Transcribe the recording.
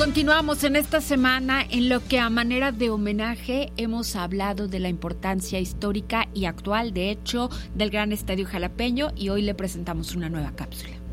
Continuamos en esta semana en lo que a manera de homenaje hemos hablado de la importancia histórica y actual, de hecho, del Gran Estadio Jalapeño, y hoy le presentamos una nueva cápsula.